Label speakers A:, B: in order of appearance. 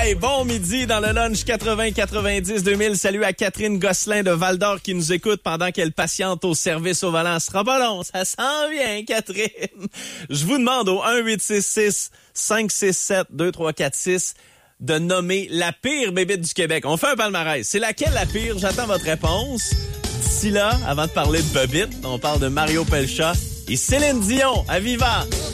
A: Hey, bon midi dans le lunch 80-90-2000. Salut à Catherine Gosselin de Val-d'Or qui nous écoute pendant qu'elle patiente au service au volant. Ce sera pas long, ça s'en vient, Catherine. Je vous demande au 1-866-567-2346 de nommer la pire bébite du Québec. On fait un palmarès. C'est laquelle la pire? J'attends votre réponse. D'ici là, avant de parler de bobite, on parle de Mario Pelcha et Céline Dion à Viva.